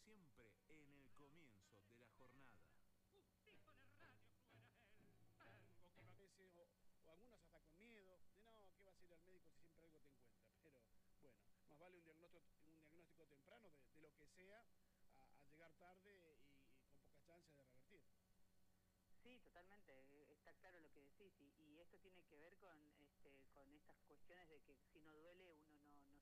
siempre en el comienzo de la jornada. Justico en el radio suena el tango que va... O algunos hasta con miedo, de no, ¿qué vas a ir al médico si siempre algo te encuentra? Pero bueno, más vale un diagnóstico temprano de lo que sea a llegar tarde y con pocas chances de revertir. Sí, totalmente, está claro lo que decís, y esto tiene que ver con estas cuestiones de que si no duele